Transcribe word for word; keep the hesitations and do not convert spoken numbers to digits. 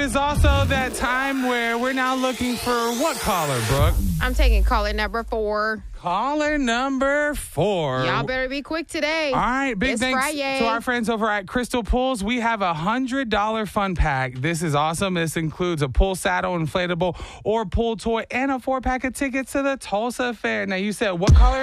is also that time where we're now looking for what caller, Brooke? I'm taking caller number four. Caller number four. Y'all better be quick today. All right, big It's thanks Friday. to our friends over at Crystal Pools. We have a one hundred dollars fun pack. This is awesome. This includes a pool saddle, inflatable, or pool toy, and a four-pack of tickets to the Tulsa Fair. Now, you said what color?